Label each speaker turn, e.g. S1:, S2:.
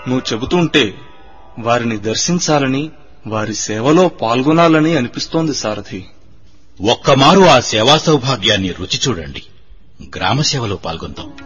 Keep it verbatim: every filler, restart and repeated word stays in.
S1: నువ్వు చెబుతుంటే వారిని దర్శించాలని, వారి సేవలో పాల్గొనాలని అనిపిస్తోంది సారథి.
S2: ఒక్కమారు ఆ సేవా సౌభాగ్యాన్ని రుచి చూడండి. గ్రామ సేవలో పాల్గొందాం.